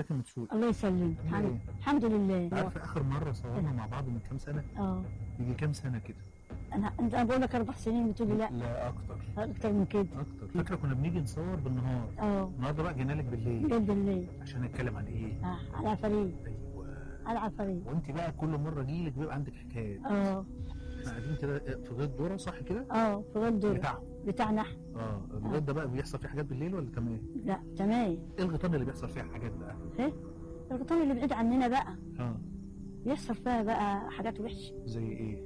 لكن متشوق. الله يسلمك. الحمد لله. عارفه اخر مره صورنا مع بعض من كام سنه؟ يجي كام سنه كده؟ انا بقول لك 4 سنين بتقول لي لا. لا اكتر من كده. اكتر. فاكره كنا بنيجي نصور بالنهار. النهارده بقى جينا لك بالليل. عشان نتكلم عن ايه؟ على العفاريت. ايوه على العفاريت. وانت بقى كل مره اجي لك بيبقى عندك حكايات. احنا قاعدين كده في غيط ذره صح كده؟ في غيط ذره بتاعنا احنا. الغيط ده بقى بيحصل فيه حاجات بالليل ولا تمام؟ لا تمام. ايه الغيطان اللي بيحصل فيها حاجات بقى؟ ايه؟ الغيطان اللي بعيد عننا بقى. بيحصل فيها بقى حاجات وحشه. زي ايه؟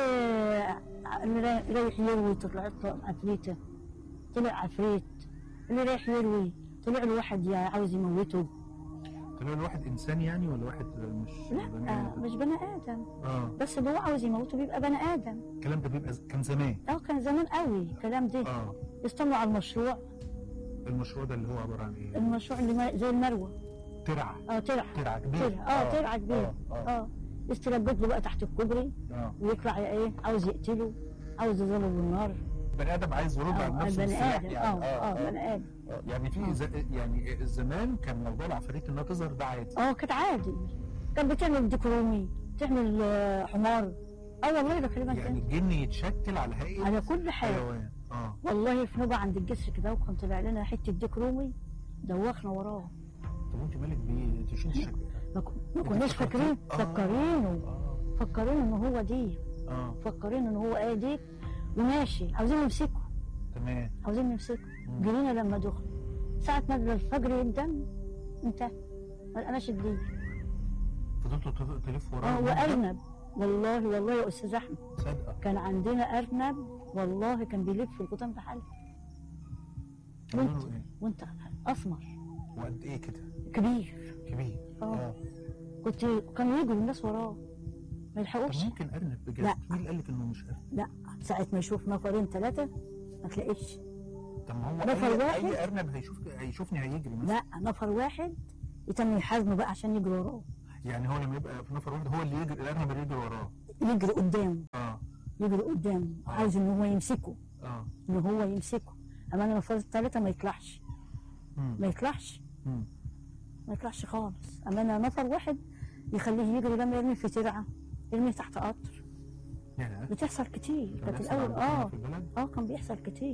اللي رايح يروي طلعت له عفريته. طلع عفريت. اللي رايح يروي طلع له واحد عاوز يموته. طلع له واحد انسان يعني ولا واحد مش بني ادم؟ مش بني ادم. بس اللي هو عاوز يموته بيبقى بني ادم. الكلام ده بيبقى كان زمان. كان زمان قوي الكلام ده. يستنوا على المشروع. المشروع ده اللي هو عباره عن ايه؟ المشروع اللي زي المروه. ترعه. ترعه كبيره. ترعه كبيره. يستلبط له بقى تحت الكوبري. ويطلع ايه؟ عاوز يقتله، عاوز يضربه بالنار. بني ادم عايز يرد عن نفسه بالسلاح يعني. بني ادم. يعني في يعني زمان كان موضوع العفاريت انها تظهر ده عادي. كانت عادي. كانت بتعمل ديك رومي، تعمل حمار. والله بكلمك يعني الجن يتشكل على هيئه على كل حاجه. حيوان. والله في نوبه عند الجسر كده وكان طلع لنا حته ديك رومي دوخنا وراه. طب وانت مالك بيه؟ انت شلت الشكل؟ ما كناش فاكرين. فكرين ان هو دي. فكرين ان هو ايه ديك وماشي عاوزين نمسكه. تمام. عاوزين نمسكه. جرينا لما دخل ساعة ما الفجر يندم انتهى ما لقناش الدين. فضلتوا تلف وراه؟ هو أرنب والله يا أستاذ أحمد. صدقة كان عندنا أرنب والله كان بيلف في القطن بحاله. وانت أسمر. وقد إيه كده؟ كبير. كانوا يجوا الناس وراه ما يلحقوش. ممكن أرنب بجد؟ لا. مين اللي قال لك إنه مش أرنب؟ لا ساعة ما يشوف نفرين 3 ما تلاقيش. طب ما هو نفر واحد أي أرنب هيشوفني هيجري مثلا. لا نفر واحد يتم يحازمه بقى عشان يجري وراه. يعني هو لما يبقى في نفر واحد هو اللي يجري، الأرنب اللي يجري وراه. يجري قدامه. يجري قدامه. عاوز إن هو يمسكه. أما أنا نفر 3 ما يطلعش. ما يطلعش خالص. أما أنا نفر واحد يخليه يجري لما يرمي في ترعه، يرمي تحت قطر. بتحصل كتير. كانت الأول كان بيحصل كتير.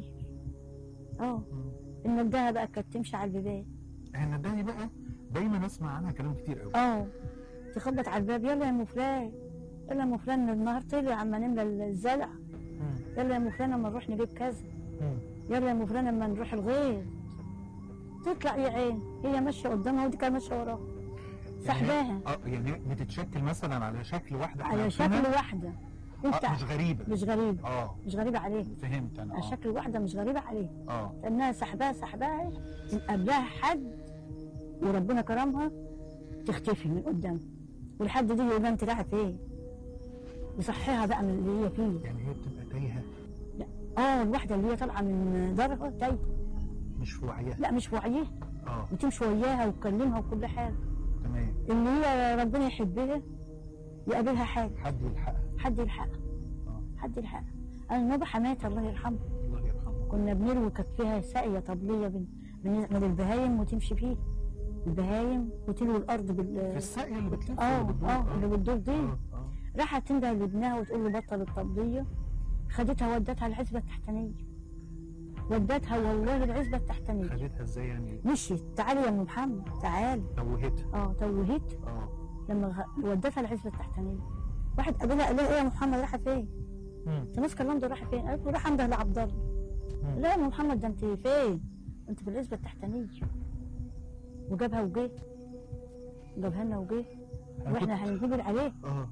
النداهة بقى كانت تمشي على البيبان. النداهة بقى دايما اسمع عنها كلام كتير قوي. تخبط على الباب، يلا يا ام فلان، يلا يا ام فلان النهار طلع عما نملى الزرع، يلا يا ام فلان اما نروح نجيب كذا، يلا يا ام فلان اما نروح الغيط. تطلع يا عين هي ماشيه قدامها ودي كانت ماشيه وراها سحباها. يعني بتتشكل مثلا على شكل واحده. على شكل واحده. مش غريبه. مش غريبه عليه. فهمت انا. على شكل واحده مش غريبه عليه. لانها سحباها قبلها حد وربنا كرمها تختفي من قدامه، والحد دي يبقى انت رايحه فين؟ يصحيها بقى من اللي هي فيه. يعني هي بتبقى تايهه؟ لا الواحده اللي هي طالعه من دارها تايهه. مش في وعيها؟ لا مش في وعيها. بتمشي وياها وتكلمها وكل حاجه. تمام. اللي هي ربنا يحبها يقابلها حاجه. حد يلحقها. انا نوبه حماتي الله يرحمها. كنا بنروي كانت فيها ساقيه طبليه بنعمل البهايم وتمشي فيه البهايم وتلوي الارض في الساقيه اللي بتلف اللي بتدور دي. راحت تنده لابنها وتقول له بطل الطبليه. خدتها ودتها العزبه التحتانيه. ودتها والله العزبه التحتانيه. خدتها ازاي يعني؟ مشيت. تعالي يا ام محمد تعالي. توهتها. توهت. لما ودتها العزبه التحتانيه واحد قابلها قال لها ايه يا محمد رايحه فين؟ انت ماسكه اللمضه رايحه فين؟ قالت له رايحه انده لعبد الله. لا يا ام محمد ده انت فين؟ انت في العزبه التحتانيه. وجابها وجه. جابها لنا وجه. واحنا هنجبر عليه.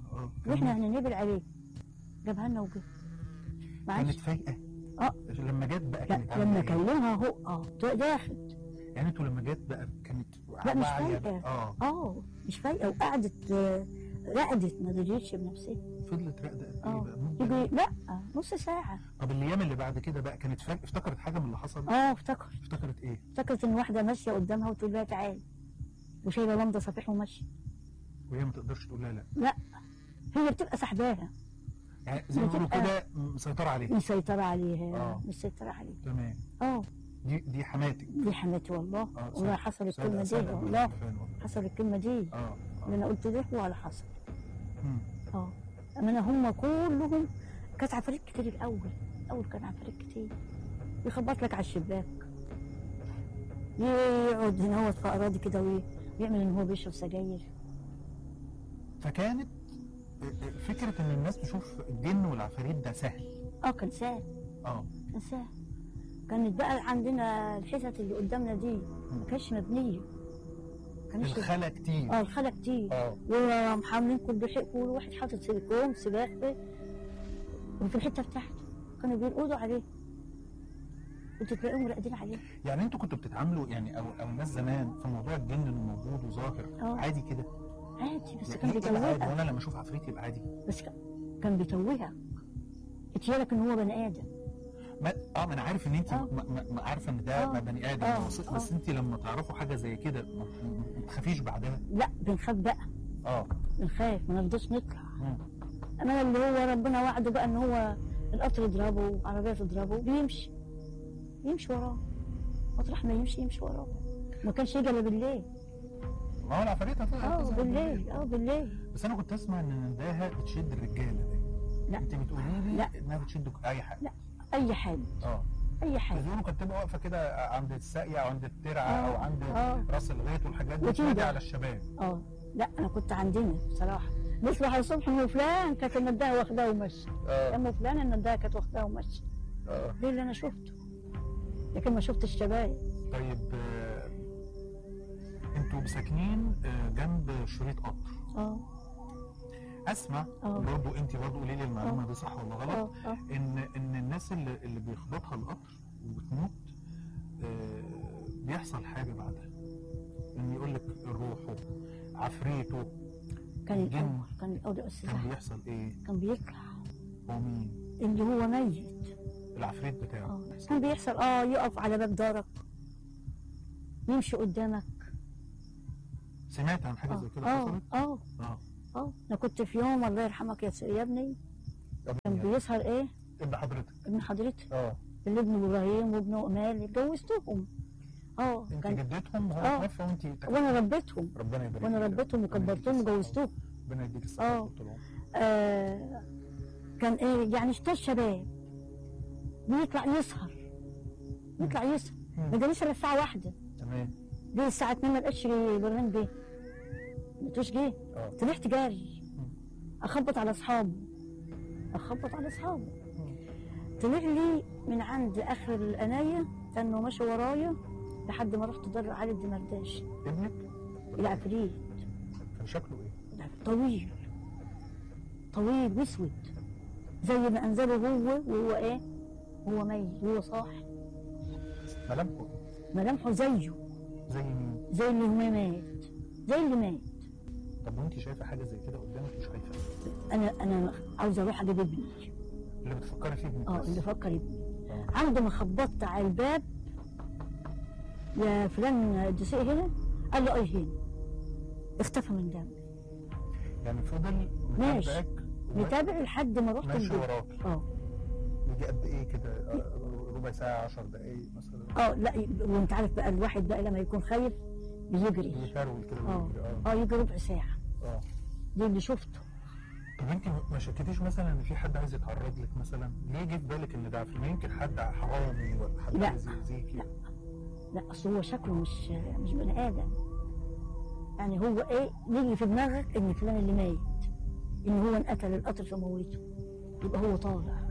جابها لنا وجه. كانت فايقه. لما جت بقى كانت لما كلمها هو داخل. يعني انتوا لما جت بقى كانت لا مش فايقه. مش فايقه وقعدت رقدت ما دريتش بنفسها. فضلت راقده قد ايه بقى؟ لا نص ساعه. طب الايام اللي بعد كده بقى كانت افتكرت حاجه من اللي حصل؟ افتكرت ايه؟ افتكرت ان واحده ماشيه قدامها وتقول لها تعالي وشايله لمضه صفيح وماشيه وهي ما تقدرش تقول لها لا هي بتبقى سحباها. يعني زي ما بيقولوا كده مسيطره عليها. مسيطره عليها. تمام. دي حماتك؟ دي حماتي والله. والله حصل الكلمه دي والله، حصل الكلمه دي اللي انا قلت له ولا حصل. اما هم كلهم كانت عفاريت كتير. الاول كان عفاريت كتير، يخبط لك على الشباك، يقعد هنا هو في اراضي كده ويعمل ان هو بيشرب سجاير. فكانت فكره ان الناس تشوف الجن والعفاريت ده سهل. كان سهل. كان سهل. كانت بقى عندنا الحتت اللي قدامنا دي ما كانتش مبنيه، الخلا كتير. الخلا كتير. ومحملين كل واحد حاطط سيليكون سباق وفي الحته بتاعته كانوا بيرقدوا عليه، كنتوا تلاقيهم راقدين عليه. يعني انتوا كنتوا بتتعاملوا يعني او الناس زمان في موضوع الجن انه موجود وظاهر عادي كده؟ عادي، بس يعني كان بيتوهها. وانا لما اشوف عفريت يبقى عادي؟ بس كان بيتوهها، اتيالك ان هو بني ادم. ما انا عارف ان انت عارفه ان ده بني ادم بس انت لما تعرفوا حاجه زي كده ما تخافيش بعدها؟ لا بنخاف بقى. بنخاف، ما نرضاش نطلع. اما اللي هو ربنا وعده بقى ان هو القطر يضربه، عربيه تضربه، يمشي وراه، مطرح ما يمشي وراه. ما كانش يجي الا بالليل. ما هو العفاريت هتظهر بالليل. بس انا كنت اسمع ان نداها بتشد الرجاله دي. لا انت بتقولي لي انها بتشد اي حاجه؟ لا اي حاجه. اي حاجه. بيقولوا كانت تبقى واقفه كده عند الساقيه او عند الترعه او عند راس الغيط والحاجات دي بتيجي على الشباب. لا انا كنت عندنا بصراحه نصبح الصبح ام فلان كانت النداهه واخداه ومشي. ام فلان النداهه كانت واخداه ومشي. ده اللي انا شفته، لكن ما شفتش الشباب. طيب انتوا ساكنين جنب شريط قطر. اسمع برضه انت برضه قولي لي المعلومه دي صح ولا غلط. ان الناس اللي بيخبطها القطر وبتموت بيحصل حاجه بعدها، ان يقول لك روحه عفريته كان الاول استاذ. كان بيحصل ايه؟ كان بيطلع. هو مين؟ اللي هو ميت، العفريت بتاعه. كان بيحصل يقف على باب دارك، يمشي قدامك. سمعت عن حاجه زي كده حصلت؟ انا كنت في يوم الله يرحمك يا ابني كان بيسهر ابن حضرتك اللي ابن ابراهيم وابنه امال اتجوزتهم. انت جدتهم هو توفى وانت وانا ربيتهم. ربنا يبارك. وانا ربيتهم وكبرتهم وجوزتهم. ربنا يديك الصحه كان يعني اشترى شباب بيطلع يسهر ما جاليش الا الساعه 1. تمام. دي الساعه 2 ما لقيتش برهان بيه، ما لقيتوش جه. طلعت جاري اخبط على اصحابه. طلع لي من عند اخر القنايه، كانوا ماشي ورايا لحد ما رحت دار علي الدمرداش. ابنك؟ العفريت. كان شكله ايه؟ طويل واسود زي ما انزله هو، وهو هو ميت وهو صاحي. ملامحه زيه. زي مين؟ زي اللي مات. طب وانت شايفه حاجه زي كده قدامك مش خايفه؟ انا عاوزه اروح اجيب ابني. اللي بتفكري فيه ابنك؟ اللي بفكر ابني. عنده ما خبطت على الباب يا فلان الدسوقي هنا، قال له هنا. اختفى من دم. يعني فضل متابع لحد ما رحت ماشي وراكي. يجي قد ايه كده؟ ربع ساعه 10 دقايق مثلا؟ لا وانت عارف بقى الواحد بقى لما يكون خايف بيجري. بيفرول كده يجي ربع ساعه. دي اللي شفته. طب انت ما شكيتيش مثلا ان في حد عايز يتعرض لك مثلا؟ ليه جه في بالك ان ده ما يمكن حد حرامي ولا حد عايز يأذيكي؟ لا اصل هو شكله مش بني ادم. يعني هو يجي في دماغك ان فلان اللي ميت، ان هو انقتل القطر فموته، يبقى هو طالع.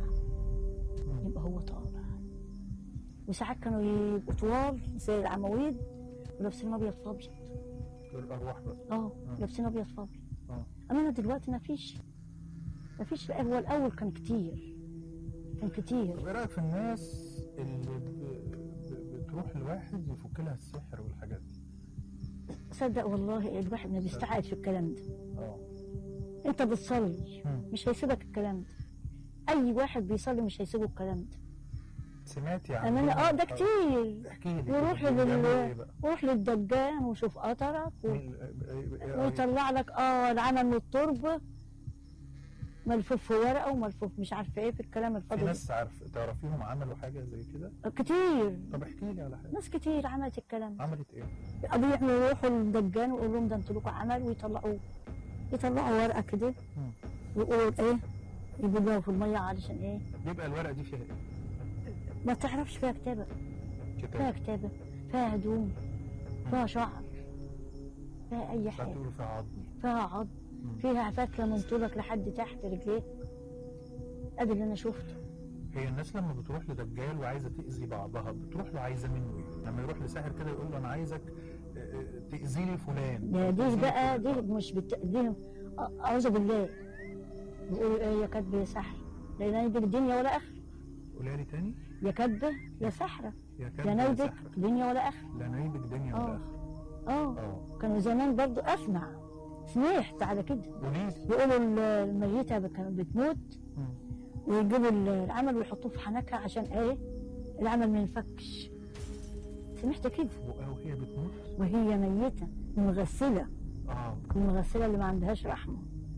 وساعات كانوا يبقوا طوال زي العواميد ولابسين ابيض فابيض. الارواح بقى. لابسين ابيض فابيض. اما انا دلوقتي ما فيش. هو الاول كان كتير. طب ايه رايك في الناس اللي بتروح لواحد يفك لها السحر والحاجات دي؟ صدق والله الواحد ما بيستعد في الكلام ده. انت بتصلي مش هيسيبك الكلام ده. اي واحد بيصلي مش هيسيبه الكلام ده. سمعتي يعني؟ انا ده كتير. احكي لي. وروح للدجان وشوف قطرك ويطلع لك العمل من التربه ملفوف في ورقه وملفوف مش عارفه ايه في الكلام الفاضي. في ناس تعرفيهم عملوا حاجه زي كده؟ كتير. طب احكي لي على حاجه. ناس كتير عملت الكلام. عملت ايه؟ بيعملوا يروحوا للدجان ويقولوا لهم ده انتوا لكم عمل، يطلعوا ورقه كده ويقولوا ايه يجيبوها في الميه علشان ايه؟ يبقى الورقه دي فيها ايه؟ ما تعرفش. فيها كتابه. فيها كتابه، فيها هدوم، فيها شعر، فيها اي حاجه. فيها عظم، فيها فتله من طولك لحد تحت رجليك. ادي اللي انا شفته. هي الناس لما بتروح لدجال وعايزه تاذي بعضها بتروح له عايزه منه ايه؟ لما يروح لساحر كده يقول له انا عايزك تاذي لي فلان. دي بقى دي مش دي اعوذ بالله. بيقولوا ايه؟ يا كاتبه يا سحر، لا نايدك دنيا ولا اخره. قولها لي تاني. يا كاتبه يا سحره، لا نايدك دنيا ولا اخره. لا نايدك دنيا ولا اخره. كانوا زمان برضو سمعت على كده. يقولوا الميته كانت بتموت ويجيبوا العمل ويحطوه في حنكها عشان ايه؟ العمل ما ينفكش. سمعت كده. وهي بتموت؟ وهي ميته المغسله. المغسله اللي ما عندهاش رحمه.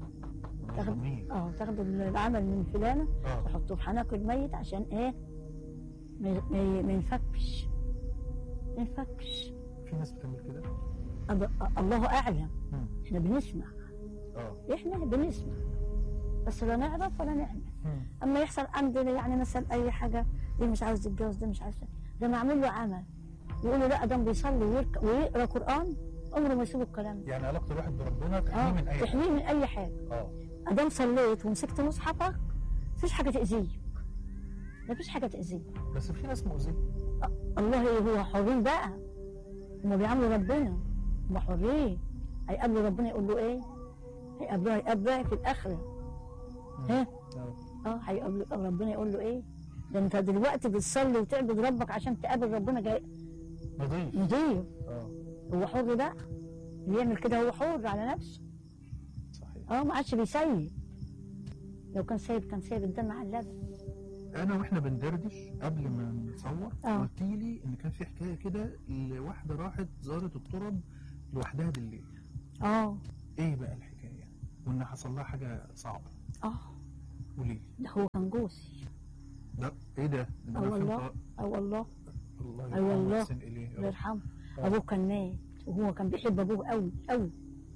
تاخد العمل من فلانه ويحطوه في حنك الميت عشان ايه؟ ما ينفكش. ما ينفكش. في ناس بتعمل كده؟ الله اعلم. احنا بنسمع. احنا بنسمع بس لا نعرف ولا نعمل. اما يحصل عندنا يعني مثلا اي حاجه، دي مش عاوز تتجوز، ده مش عاوز، ده معمول له عمل، يقولوا لا ده بيصلي ويقرا قران عمره ما يسيبوا الكلام. يعني علاقه الواحد بربنا تحميه من اي حاجه. تحميه من اي حاجه. ادام صليت ومسكت مصحفك مفيش حاجه تاذيك. مفيش حاجه تاذيك. بس في ناس مؤذيه. الله هو حرين بقى. هم بيعاملوا ربنا، هم حرين. هيقابلوا ربنا يقول له ايه؟ هيقابلوه في الاخره. ها؟ هيقابلوا ربنا يقول له ايه؟ ده انت دلوقتي بتصلي وتعبد ربك عشان تقابل ربنا جاي نضيف. هو حر بقى. اللي يعمل كده هو حر على نفسه. صحيح. ما عادش بيسيب. لو كان سايب الدم على اللبن. انا واحنا بندردش قبل ما نصور قلت لي ان كان في حكايه كده لواحده راحت زارت التراب لوحدها بالليل. ايه بقى الحكايه؟ وان حصل لها حاجه صعبه. قولي لي. ده هو كان جوزي. ده ايه ده؟ والله. والله. الله يرحمه. ابوه كان مات وهو كان بيحب ابوه قوي قوي.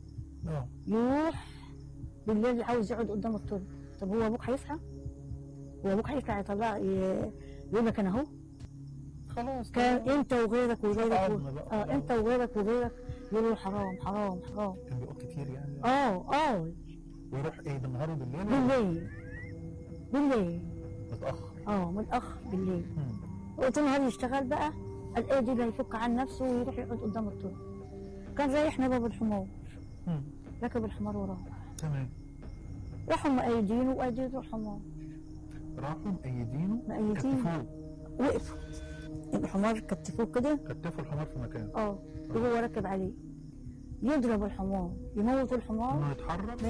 يروح بالليل عاوز يقعد قدام التراب. طب هو ابوك هيصحى؟ هو ابوك هيطلع يطلع يقول لك انا اهو. خلاص. كان انت وغيرك انت وغيرك يقولوا حرام حرام حرام. كان بيقول كتير يعني. ويروح ايه بالنهار وبالليل؟ بالليل متاخر. متاخر بالليل. وقت النهار يشتغل بقى، قال ايه دي اللي هيفك عن نفسه ويروح يقعد قدام التراب. كان رايح نبض الحمار. ركب الحمار وراه. تمام. راحوا مأيدينه وأيدين الحمار. راحوا مأيدينه كتفوه. وقفوا الحمار كتفوه كده. كتفوا الحمار في مكانه. وهو راكب عليه. يضرب الحمار، يموت الحمار. ما يتحرك.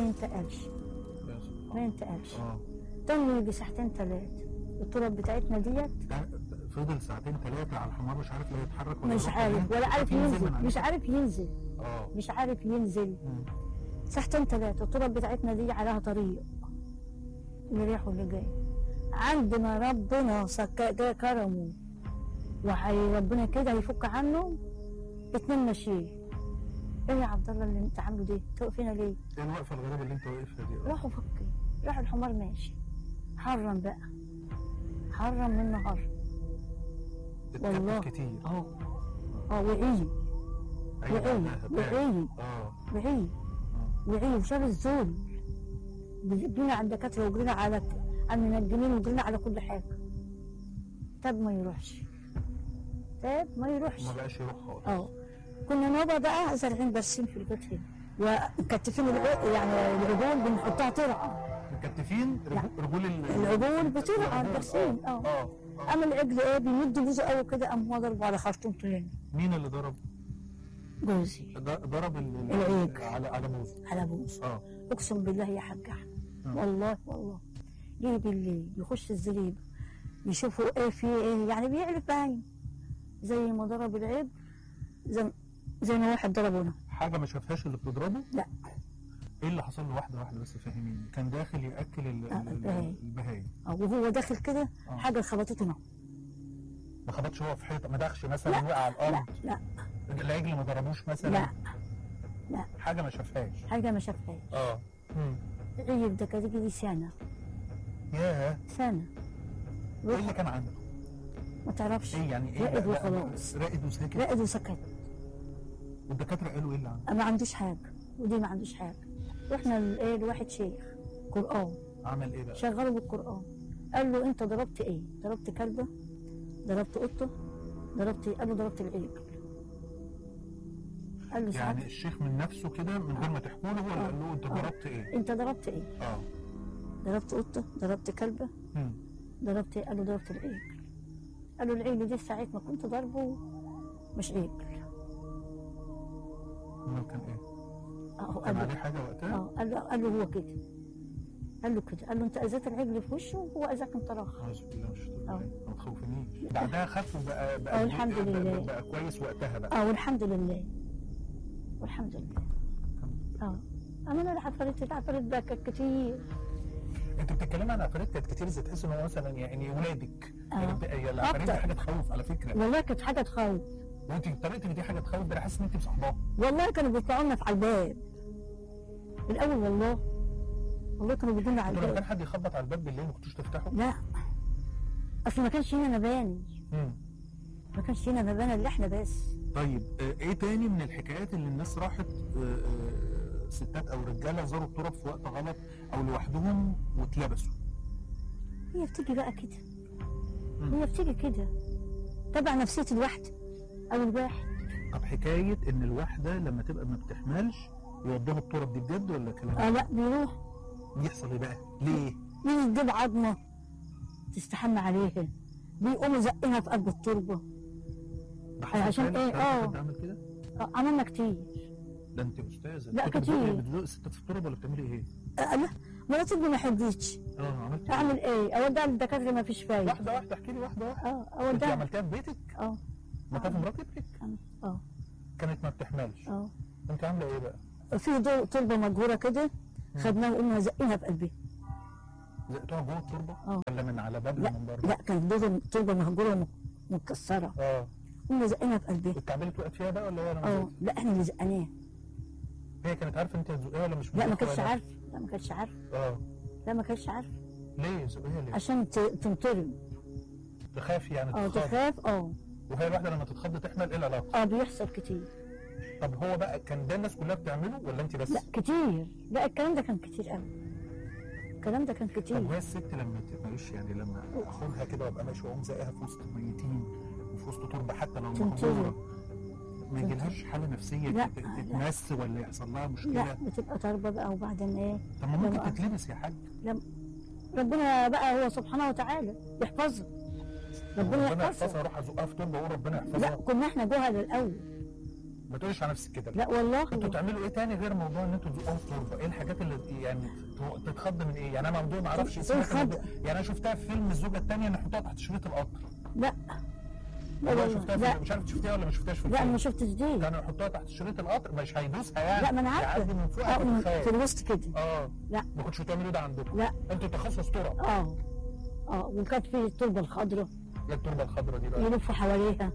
ما ينتقلش. تاني يجي ساعتين 3 التراب بتاعتنا ديت. فضل ساعتين 3 على الحمار مش عارف لا يتحرك ولا مش عارف ولا عارف ينزل. مش عارف ينزل. ساعتين 3 التراب بتاعتنا دي عليها طريق اللي رايح واللي جاي. عندما ربنا كرمه ربنا كده يفك عنه 2 ماشيين. ايه يا عبد الله اللي انت عامله ده؟ توقف هنا ليه؟ ايه الوقفه الغريبه اللي انت واقفها دي؟ راحوا راح الحمار ماشي. حرم بقى. حرم من نهار. والله كتير. وعي وشال الذل. جرينا على الدكاتره وجرينا على المنجمين وجرينا على كل حاجه. تاب ما يروحش. ما بقاش يروح خالص. كنا نوبه بقى زارعين برسيم في البيت هنا ومكتفين يعني العجول بنحطها ترعه. مكتفين رجول العجول بترعه البرسيم. اما العجل بيمد بوزه قوي كده قام هو ضربه على خرطوم طين. مين اللي ضرب؟ جوزي. ضرب العجل على بوزه. اقسم بالله يا حاج احمد. والله جه بالليل يخش الزريب يشوفوا ايه في ايه، يعني بيعرف باين زي ما ضرب العجل زي ما واحد ضربه هنا. حاجه ما شافهاش اللي بتضربه؟ لا. ايه اللي حصل له؟ واحده واحده بس فهميني. كان داخل ياكل البهايم وهو داخل كده حاجه خبطته معه. ما خبطش هو في حيطه؟ ما دخش مثلا وقع على الارض؟ لا. العجل ما ضربوش مثلا؟ لا حاجه ما شافهاش. عيب ده كان يجي سنه. ياه سنه. ايه اللي كان عنده؟ ما تعرفش. ايه يعني ايه؟ راقد وخلاص. راقد وسكت. والدكاتره قالوا ايه اللي عنده؟ ما عندوش حاجه ودي ما عندوش حاجه. رحنا لواحد شيخ قرآن. عمل ايه بقى؟ شغله بالقرآن. قال له انت ضربت ايه؟ ضربت كلبه؟ ضربت قطه؟ ضربت ايه؟ قال له ضربت العجل. قال له يعني الشيخ من نفسه كده من غير ما تحكوا له هو اللي قال له انت ضربت ايه؟ انت ضربت ايه؟ ضربت قطه؟ ضربت كلبه؟ ضربت ايه؟ قال له ضربت العجل. قال له العجل دي ساعة ما كنت ضربه مش عجل. امال كان ايه؟ كان عليه حاجه وقتها؟ قال له هو كده. قال له كده. قال له انت اذيت العجل في وشه وهو اذاك انت راخ. اعوذ بالله مش ما تخوفنيش. بعدها خف وبقى الحمد لله بقى كويس وقتها بقى. والحمد لله. والحمد لله. انا العفاريت بقى كانت كتير. انت بتتكلمي عن عفاريت كانت كتير زي تحس ان هو مثلا يعني ولادك. العفاريت دي حاجه تخوف على فكره. والله كانت حاجه تخوف. وانت طريقتك دي حاجه تخوف. ده انا حاسس ان انت مصاحباه. والله كانوا بيطلعوا لنا على الباب الاول. والله كانوا بيجوا على الباب. لو كان حد يخبط على الباب بالليل ما كنتوش تفتحوا؟ لا اصل ما كانش هنا مباني. ما كانش هنا مباني الا احنا بس. طيب ايه تاني من الحكايات اللي الناس راحت ستات او رجاله زاروا التراب في وقت غلط او لوحدهم واتلبسوا؟ هي بتيجي بقى كده. هي بتيجي كده تبع نفسيه الواحده او الواحد. طب حكايه ان الواحده لما تبقى ما بتحملش يودوها التراب دي بجد ولا كلام؟ لا بيروح. بيحصل ايه بقى؟ ليه؟ يجيب عظمه تستحمى عليها بيقوموا زقينها في قلب التربه. عشان ايه؟ حد عمل كده؟ عملنا كتير. ده انت استاذه. لا كتير. بتزوق الستات في التربه ولا بتعملي ايه؟ لا مراتي ما حبيتش. عملت اعمل ايه؟ اوديها للدكاتره ما فيش فايده. واحده واحده احكي لي واحده واحده. اوديها. انت عملتها في بيتك؟ عملتها في مرات ابنك؟ كانت ما بتحملش. انت عامله ايه بقى؟ في تربه مجهوره كده خدناها وقمنا زقينها في قلبي. زقتوها جوه التربه؟ ولا من على باب من بره؟ لا كانت تربه مهجوره متكسره. قمنا زقينها في قلبي. التعبير وقت فيها بقى ولا هي انا؟ لا احنا اللي زقناها. هي كانت عارفه انت هتزقيها ولا مش؟ لا ما كانتش عارفه. لا ما كانتش عارفه. لا ما كانتش عارفه. ليه زقيها ليه؟ عشان تنطرم. تخاف يعني تخاف. وهي الواحده لما تتخض تحمل ايه العلاقه؟ بيحصل كتير. طب هو بقى كان ده الناس كلها بتعمله ولا انت بس؟ لا كتير. لا الكلام ده كان كتير قوي. الكلام ده كان كتير. طب وهي الست لما معلش يعني لما اخدها كده وابقى ماشي واقوم زقها في وسط ميتين وفي وسط تربه حتى لو مهجوره ما يجيلهاش حاله نفسيه تتمس ولا يحصل لها مشكله؟ لا بتبقى تربه بقى وبعدين ايه؟ طب ما ممكن تتلبس يا حاج. لا ربنا بقى هو سبحانه وتعالى يحفظها. ربنا يحفظها. اروح ازقها في تربه واقول ربنا يحفظها؟ لا كنا احنا جهل الاول. ما تقوليش على نفسك كده. لا والله. انتوا بتعملوا ايه تاني غير موضوع ان انتوا تزقوها في تربه؟ ايه الحاجات اللي يعني تتخض من ايه؟ يعني انا موضوع ما اعرفش اسمها. يعني انا شفتها في فيلم الزوجه الثانيه ان يحطوها تحت شريط القطر. لا والله شفتها. مش عارف شفتيها ولا ما شفتهاش في الفيلم. لا ما شفتش دي. كانوا يحطوها تحت شريط القطر مش هيدوسها يعني. لا ما انا عارفه. يعدي من فوق في الوسط كده. لا ما كنتش بتعملوا ده عندكم؟ لا انتوا تخصص تراب. وكانت في التربه الخضراء. ايه التربه الخضراء دي بقى؟ يلفوا حواليها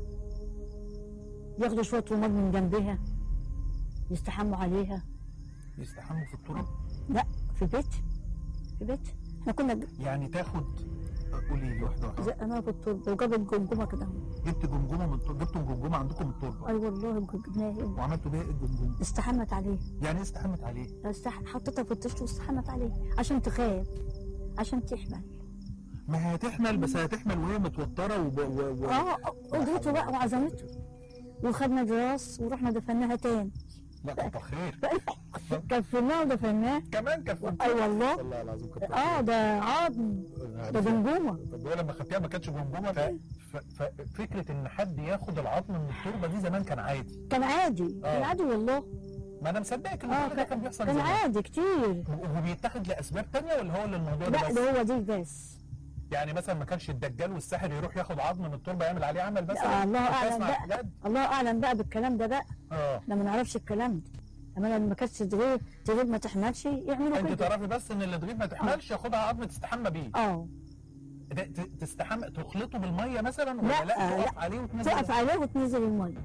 ياخدوا شويه رماد من جنبها يستحموا عليها. يستحموا في التراب؟ لا في بيت احنا كنا يعني تاخد. قولي لي واحده واحده. زقناها في التربه وجابت جمجمه كده. جبت جمجمه من التربه؟ جبتوا جمجمه عندكم من التربه؟ اي والله جبناها. وعملتوا بيها ايه الجمجمه؟ استحمت عليه. يعني ايه استحمت عليه؟ حطيتها في الطشت واستحمت عليه عشان تخاف عشان تحمل. ما هي هتحمل بس هتحمل وهي متوتره قدرته بقى وعزمته. وخدنا دراس ورحنا دفناها تاني. لا كتر خير. كفناها ودفناها كمان. اي والله. والله العظيم كتر خير. ده عظم. ده جمجمه. طب وهي لما خدتيها ما كانتش جمجمه؟ ففكره ان حد ياخد العظم من التربه دي زمان كان عادي. كان عادي والله. ما انا مصدقك ان ده كان بيحصل كان عادي كتير. وبيتاخد لاسباب ثانيه ولا هو اللي الموضوع ده لا بس؟ ده هو دي بس. يعني مثلا ما كانش الدجال والساحر يروح ياخد عظم من التربه يعمل عليه عمل بس؟ الله اعلم بقى. الله اعلم بقى بالكلام ده بقى. احنا ما نعرفش الكلام ده. اما لما كانتش تغيب ما تحملش يعملوا كده. انت تعرفي بس ان اللي تغيب ما تحملش ياخدها عظم تستحمى بيه. تستحمى تخلطه بالميه مثلا ولا لا تقف عليه وتنزل؟ تقف عليه وتنزل الميه.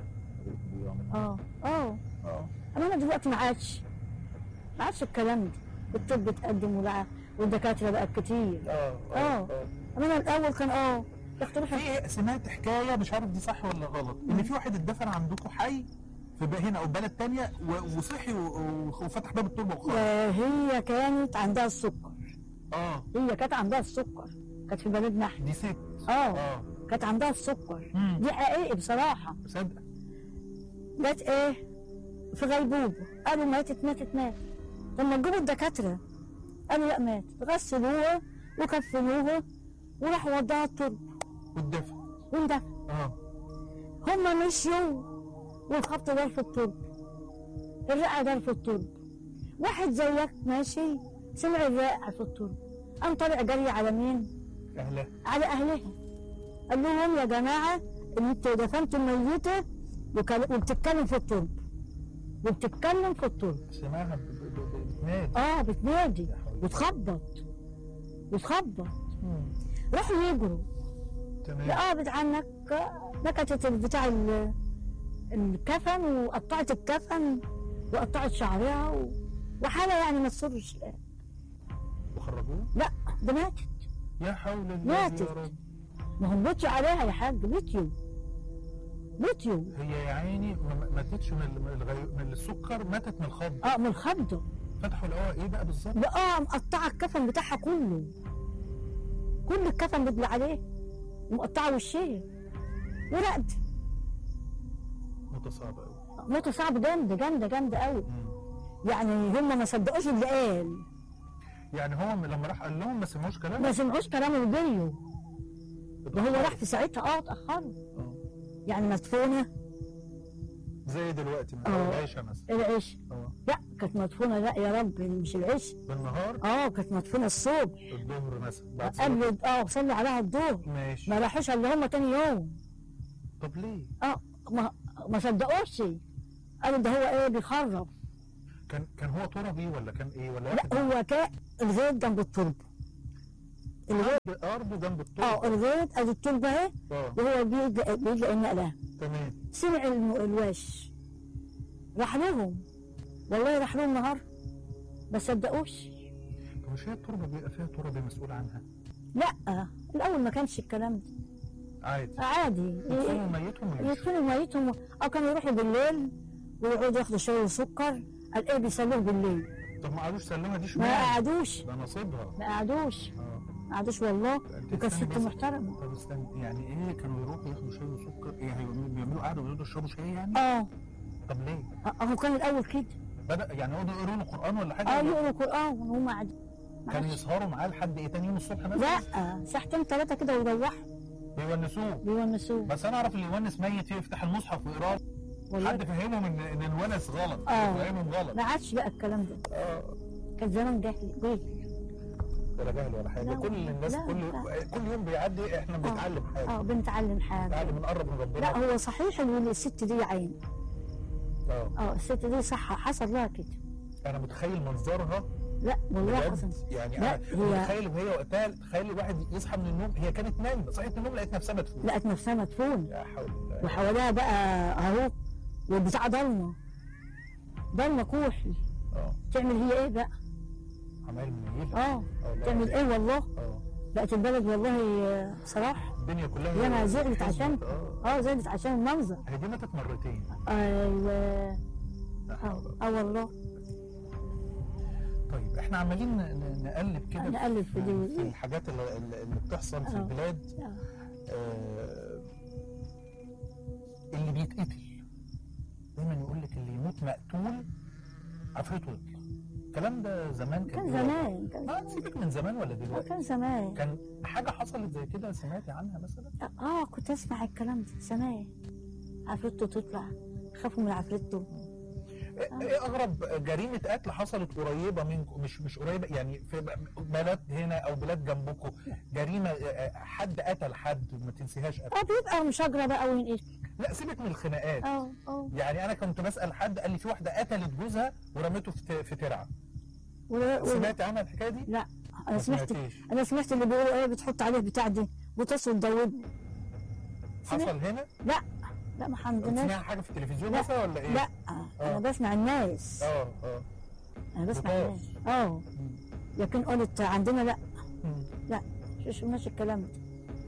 اما دلوقتي ما عادش الكلام ده، الطب بيتقدم والدكاتره بقت كتير. اما الاول كان في سمعت حكايه مش عارف دي صح ولا غلط، ان في واحد اتدفن عندكم حي في هنا او بلد تانية وصحي وفتح باب التربه وخرج. هي كانت عندها السكر. هي كانت عندها السكر، كانت في بلدنا احنا. دي ست. كانت عندها السكر. دي حقيقي بصراحه. صدق. جت في غيبوبه، قالوا ماتت. لما جابوا الدكاتره قالوا لا ماتت، غسلوها وكفنوها وراحوا ودوها التربه واندفن. هم مشيوا والخبط دار في التربه، الرقه دار في التربه. واحد زيك ماشي سمع الرقه في التربه، قام طالع جري على مين؟ اهلها. على اهلها. قال لهم يا جماعه انتوا دفنتوا الميته وبتتكلم في التربه. سمعها بتنادي. بتنادي وتخبط. راحوا يجروا. تمام. قابض عنك، نكتت بتاع الكفن وقطعت الكفن وقطعت شعرها وحالة يعني ما تسرش. وخرجوها؟ لا ده ماتت. يا حول الله. ماتت. يا رب. ما هم بيتوا عليها يا حاج، بيتيوا. هي يا عيني ما ماتتش من السكر، ماتت من الخض. من الخض. فتحوا لقوها ايه بقى بالظبط؟ لقوها مقطعه الكفن بتاعها كل الكفن اللي عليه ومقطعه وشيه ورقد. موتة صعبة قوي. موتة صعبة جامدة قوي. يعني هم ما صدقوش اللي قال. يعني هو لما راح قال لهم ما سمعوش كلامه؟ ما سمعوش كلامه وجريوا. وهو راح في ساعتها اتأخروا. يعني مدفونة زي دلوقتي العيشة مثلا. العيشة. لا كانت مدفونة، لا يا رب مش العيشة. بالنهار؟ كانت مدفونة الصبح. الظهر مثلا قبل صلوا عليها الظهر. ماشي. ما راحوش الا هم تاني يوم. طب ليه؟ ما صدقوش. قالوا ده هو بيخرب. كان هو تربي ولا كان ايه ولا؟ لا هو كان الغيط جنب التربه. أرضه جنب التربه. الغيط ادي التربه اهي. وهو بيجي النقله. تمام. سمع الواش راح لهم، والله راح لهم نهار ما صدقوش. طب مش هي التربه بيبقى فيها تربه مسؤول عنها؟ لا الاول ما كانش الكلام ده. عادي. يدفنوا ميتهم. كانوا يروحوا بالليل ويقعدوا ياخدوا شاي وسكر. قال بيسلوه بالليل. طب ما قعدوش سلوها دي شويه؟ ما قعدوش. ده نصيبها. ما قعدوش والله. وكانت ست محترمه. طب استنى، يعني كانوا يروحوا ياخدوا شاي وسكر؟ بيعملوا قعده ويقعدوا يشربوا شاي يعني؟ طب ليه؟ هو كان الاول كده. بدأ يعني يقعدوا يقروا له قرآن ولا حاجه؟ يقروا قرآن وهم قاعدين. كانوا يسهروا معاه لحد تاني يوم الصبح مثلا؟ لا ساعتين 3 كده ويروحوا. بيونسوه. بس انا اعرف اللي يونس ميت يفتح المصحف ويقراه. حد فهمهم ان الونس غلط. فهمهم غلط. ما عادش بقى الكلام ده. كان زمان جاهل. ولا جهل ولا حاجه. كل الناس كل يوم بيعدي احنا بنتعلم حاجه. بنتعلم حاجه. بنقرب من ربنا. لا هو صحيح ان الست دي عين. الست دي صح حصل لها كده. انا متخيل منظرها. لا والله حصل. يعني انا متخيل وهي وقتها، تخيل الواحد يصحى من النوم، هي كانت نايمه، صحيت من النوم لقيت نفسها مدفونه. يا حول الله. وحواليها بقى اهو والبتاع ضلمه كحل. تعمل هي ايه بقى؟ عمال منيله. تعمل ايه والله؟ بقت البلد والله صراحه الدنيا كلها انا زعلت عشان زعلت عشان المنظر. هي دي ماتت مرتين. ايوه. والله. طيب احنا عمالين نقلب كده في الحاجات اللي بتحصل في البلاد. اللي بيتقتل دايما يقول لك اللي يموت مقتول عفريته يطلع. الكلام ده زمان كان زمان. سيبك من زمان ولا دلوقتي؟ كان زمان. كان حاجه حصلت زي كده سمعتي عنها مثلا؟ كنت اسمع الكلام ده زمان. عفريته تطلع، خافوا من عفريته. ايه اغرب جريمه قتل حصلت قريبه منكم؟ مش قريبه يعني، في بلد هنا او بلاد جنبكم، جريمه حد قتل حد وما تنسيهاش ابدا؟ بيبقى مشاجره بقى وينقتل. لا سيبك من الخناقات. يعني انا كنت بسال حد قال لي في واحده قتلت جوزها ورمته في ترعه. سمعت عنها الحكايه دي؟ لا انا سمعت اللي بيقولوا ايه بتحط عليه بتاع دي بوتاس وتدوبه. حصل هنا؟ لا ما عندناش. بتسمع حاجه في التلفزيون مثلا ولا ايه؟ لا انا بسمع الناس. انا بسمع الناس. لكن قلت عندنا لا. لا مش ماشي الكلام ده.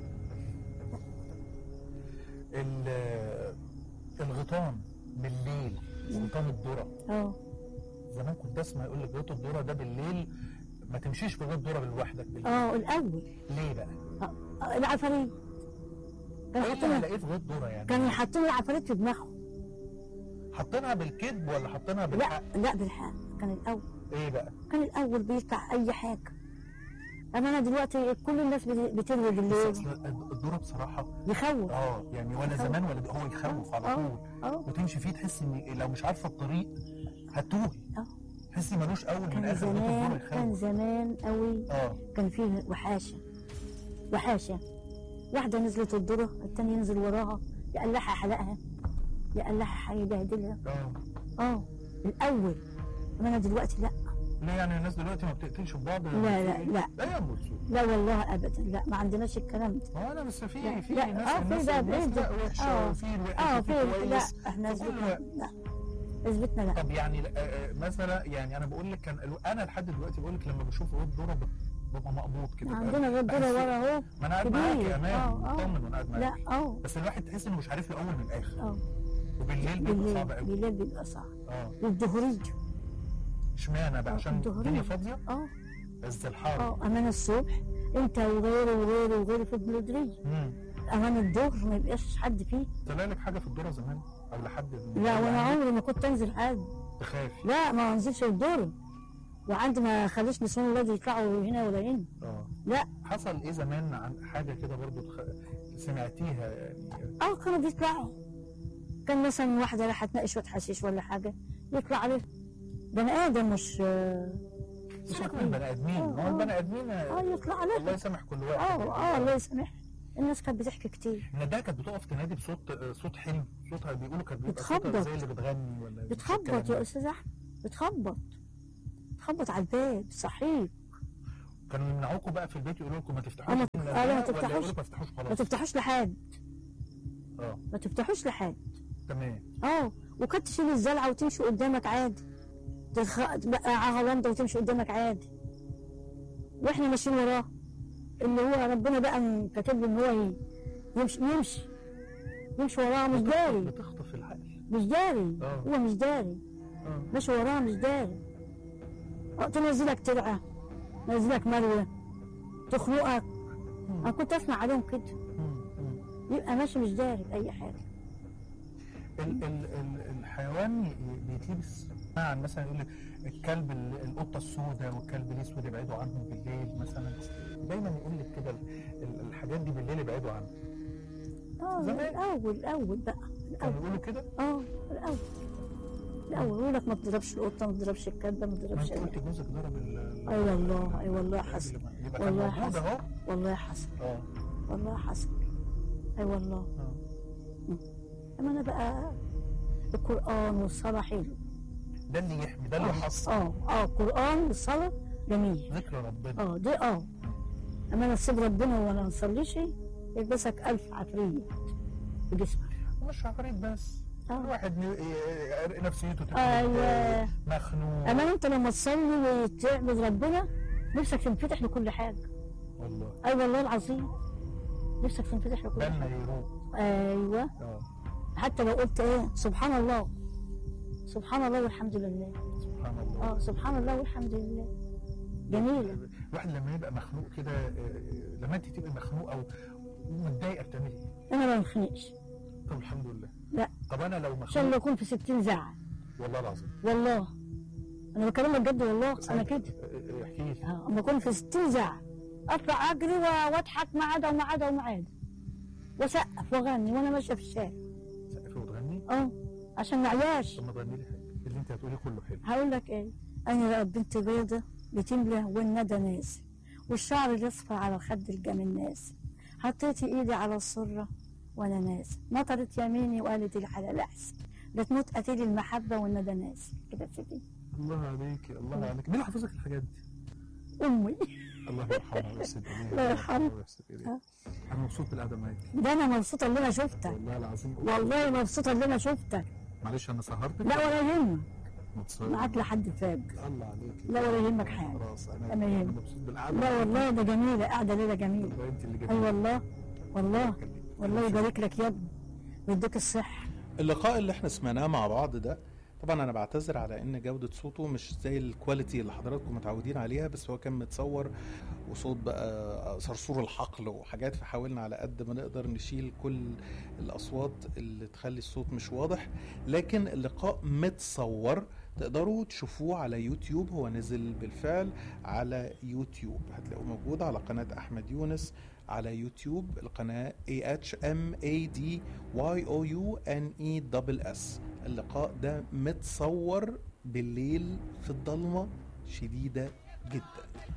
الغيطان بالليل، غيطان الذره. زمان كنت اسمع يقول لك غيط الذره ده بالليل ما تمشيش في غيط ذره لوحدك بالليل. الاول. ليه بقى؟ العفاريت. ايه اللي هلاقيه في غيط ذره يعني؟ كانوا حاطين العفاريت في دماغهم. حاطينها بالكذب ولا حاطينها بالحق؟ لا بالحق. كان الاول. ايه بقى؟ كان الاول بيطلع اي حاجه. انا دلوقتي كل الناس بتروي بالليل. الذره بصراحه يخوف. يعني ولا زمان ولا هو يخوف على طول. وتمشي فيه تحس ان لو مش عارفه الطريق هتوهي. تحسي ملوش اول من اخر. كان زمان قوي. كان فيه وحاشه واحده نزلت الذره الثانيه ينزل وراها يقلعها حلقها يقلعها يبهدلها. الاول. انا دلوقتي لا. ليه يعني الناس دلوقتي ما بتقتلش ببعض؟ لا يا مرسول. لا والله ابدا. لا ما عندناش الكلام ده. انا بس في ناس وحشه وفي الوحش لا احنا اثبتنا لا. طب يعني مثلا يعني انا بقول لك انا لحد دلوقتي بقول لك لما بشوف غيط ذره ببقى مقبوض كده. عندنا غيط ذره ورا اهو. ما انا قاعد معاك يا امان مطمن وانا قاعد معاك. بس الواحد تحس انه مش عارف له اول من الاخر. وبالليل بيبقى صعب قوي. بالليل بيبقى صعب. والظهريه. اشمعنى بقى؟ عشان الدنيا فاضيه؟ بس الحر. امان الصبح انت وغيره في البلودريه. امان الظهر ما يبقاش حد فيه. طلع لك حاجه في الذره زمان او لحد؟ لا وانا عمري ما كنت انزل حد. تخافي؟ لا ما انزلش الذره. وعندي ما خليش نسوان ولادي يطلعوا هنا ولا هنا. لا. حصل ايه زمان عن حاجه كده برضو سمعتيها يعني؟ كانوا بيطلعوا. كان مثلا واحده راح تناقش شويه حشيش ولا حاجه يطلع عليه بني ادم مش سيبك من البني ادمين. هو البني ادمين يطلع عليه. الله يسامح كل واحد. الله يسامح. الناس كانت بتحكي كتير. النداء كانت بتقف تنادي صوت حلو. صوتها بيقولوا كانت بيبقى صوتها زي اللي بتغني ولا بتخبط يا استاذ احمد. بتخبط على الباب صحيح. كانوا يمنعوكم بقى في البيت يقولوا لكم ما تفتحوش؟ ما تفتحوش لحد. ما تفتحوش لحد. تمام. وكانت تشيل الزلعه وتمشي قدامك عادي. تبقى غلانده وتمشي قدامك عادي. واحنا ماشيين وراه. اللي هو ربنا بقى كاتب له ان هو يمشي وراه مش داري. بتخطف العقل. مش داري. هو مش داري. ماشي وراه مش داري. تنزلك ترعه، تنزلك مروه، تخنقك. انا كنت اسمع عليهم كده. يبقى ماشي مش داري باي حاجه. الحيوان بيتلبس مثلا يقول لك الكلب القطه السوداء والكلب الاسود يبعدوا عنهم بالليل مثلا. دايما يقول لك كده الحاجات دي بالليل يبعدوا عنها. زمان الاول بقى كانوا بيقولوا كده. الاول يقول لك ما تضربش القطه ما تضربش الكلب ما تضربش. ما انت قلت جوزك ضرب اي والله حصل. والله حصل. والله حصل. اي والله. اما انا بقى القران والصلاه حلو. ده اللي يحمي، ده اللي يحصل. القران والصلاه جميل. ذكر ربنا. دي اما انا تسيب ربنا ولا نصليش يلبسك 1000 عفريت في جسمك. مش عفريت بس. الواحد نفسيته تبقى مخنوق. اما انت لما تصلي وتعبد ربنا نفسك تنفتح لكل حاجه. والله. والله العظيم. نفسك تنفتح لكل حاجه. بالنا يروح. ايوه. حتى لو قلت سبحان الله والحمد لله. سبحان الله. سبحان الله والحمد لله. جميله. الواحد لما يبقى مخنوق كده، لما انت تبقي مخنوقه ومتضايقه بتعملي ايه؟ انا ما بنخنقش. طب الحمد لله. لا. طب انا لو مخنوق عشان الله يكون في 60 زعل. والله العظيم. والله انا بكلمك جد والله. انا كده. احكي لي. اما اكون في 60 زعل اطلع اجري واضحك ما عدا واسقف واغني وانا ماشيه في الشارع. تسقفي وتغني؟ عشان ما عياش. طب ما تغني لي حاجه. اللي انت هتقوليه كله حلو. هقول لك ايه؟ انا بنت بيضه بتملى والندى نازل والشعر الاصفر على الخد الجميل نازل. حطيتي ايدي على السره وانا ناس نطرت يميني وقالت الحلال احسن، بتموت قتيل المحبه والندى ناس كده سيدي. الله عليك الله عليك. مين اللي حافظك الحاجات دي؟ امي. الله يرحمها ويحسن اليها. الله يرحمها. انا مبسوط بالقعده معاك. ده انا مبسوطه اللي انا شفتك والله العظيم. والله مبسوطه اللي انا شفتك. معلش انا سهرتك. لا ولا يهمك، متصور معاك لحد الفجر. الله عليك. لا ولا يهمك حاجه. خلاص انا يهمك. مبسوط بالقعده. لا والله ده جميله، قاعده ليله جميله. والله انت اللي جميله. اي والله والله والله يبارك لك يا ابني ويديك الصحه. اللقاء اللي احنا سمعناه مع بعض ده، طبعا انا بعتذر على ان جودة صوته مش زي الكواليتي اللي حضراتكم متعودين عليها، بس هو كان متصور وصوت بقى صرصور الحقل وحاجات، فحاولنا على قد ما نقدر نشيل كل الاصوات اللي تخلي الصوت مش واضح. لكن اللقاء متصور، تقدروا تشوفوه على يوتيوب، هو نزل بالفعل على يوتيوب، هتلاقوه موجود على قناة أحمد يونس على يوتيوب، القناة AHMADYOUNESS. اللقاء ده متصور بالليل في الضلمة شديدة جدا.